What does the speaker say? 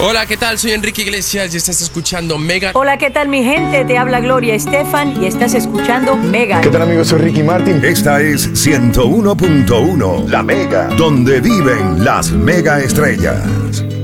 Hola, ¿qué tal? Soy Enrique Iglesias y estás escuchando Mega. Hola, ¿qué tal mi gente? Te habla Gloria Estefan y estás escuchando Mega. ¿Qué tal amigos? Soy Ricky Martin. Esta es 101.1 La Mega, donde viven las mega estrellas.